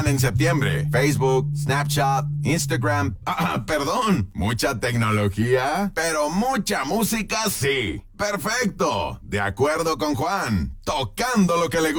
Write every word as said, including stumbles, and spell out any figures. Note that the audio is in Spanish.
en septiembre. Facebook, Snapchat, Instagram. Ah, perdón. Mucha tecnología, pero mucha música sí. Perfecto. De acuerdo con Juan. Tocando lo que le gusta.